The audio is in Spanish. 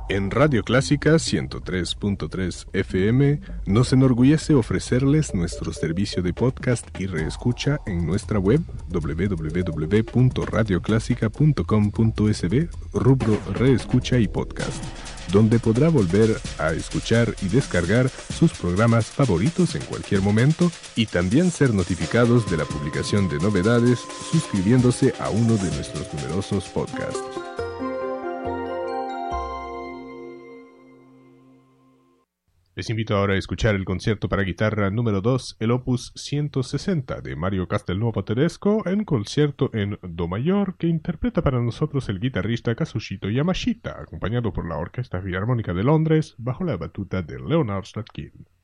En Radio Clásica 103.3 FM nos enorgullece ofrecerles nuestro servicio de podcast y reescucha en nuestra web www.radioclásica.com.sb, rubro Reescucha y Podcast, donde podrá volver a escuchar y descargar sus programas favoritos en cualquier momento y también ser notificados de la publicación de novedades suscribiéndose a uno de nuestros numerosos podcasts. Les invito ahora a escuchar el concierto para guitarra número 2, el opus 160 de Mario Castelnuovo Tedesco, en concierto en do mayor que interpreta para nosotros el guitarrista Kazushito Yamashita, acompañado por la Orquesta Filarmónica de Londres bajo la batuta de Leonard Slatkin.